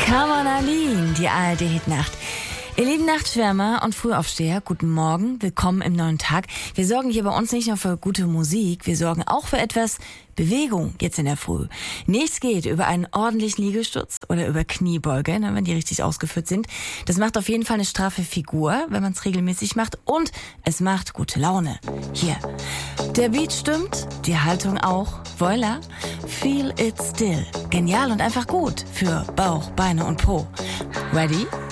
Come on, Aline, die ARD-Hitnacht. Ihr lieben Nachtschwärmer und Frühaufsteher, guten Morgen, willkommen im neuen Tag. Wir sorgen hier bei uns nicht nur für gute Musik, wir sorgen auch für etwas Bewegung jetzt in der Früh. Nichts geht über einen ordentlichen Liegestütz oder über Kniebeuge, wenn die richtig ausgeführt sind. Das macht auf jeden Fall eine straffe Figur, wenn man es regelmäßig macht, und es macht gute Laune. Hier, der Beat stimmt, die Haltung auch. Voila, feel it still. Genial und einfach gut für Bauch, Beine und Po. Ready?